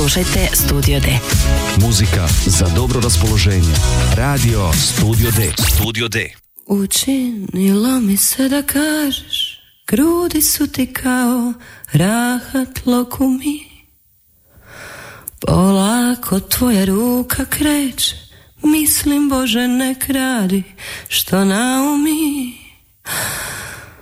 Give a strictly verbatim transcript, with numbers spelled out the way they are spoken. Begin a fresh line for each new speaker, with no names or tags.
Slušajte Studio D.
Muzika za dobro raspoloženje. Radio Studio D. Studio D.
Učinilo mi se da kažeš, grudi su ti kao rahat lokumi. Polako tvoja ruka kreće, mislim Bože nek radi što naumi.